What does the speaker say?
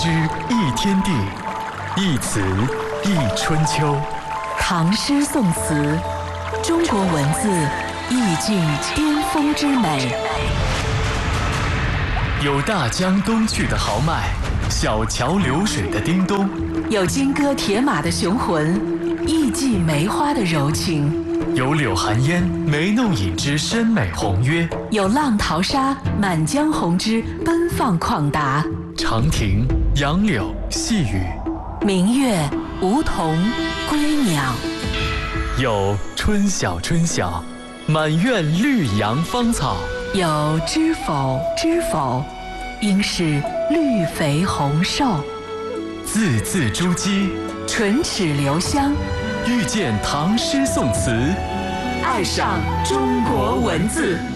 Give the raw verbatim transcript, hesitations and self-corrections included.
诗一天地，一词一春秋。 唐诗宋词，中国文字意境巅峰之美。 有大江东去的豪迈，小桥流水的叮咚； 有金戈铁马的雄浑，艺伎梅花的柔情。 有柳寒烟眉弄影之深美宏约， 有浪淘沙满江红之奔放旷达。 长亭、杨柳、细雨， 明月、梧桐、归鸟。 有春晓春晓，满院绿杨芳草。 有知否知否，应是绿肥红瘦。 字字珠玑， 唇齿留香。 遇见唐诗宋词， 爱上中国文字。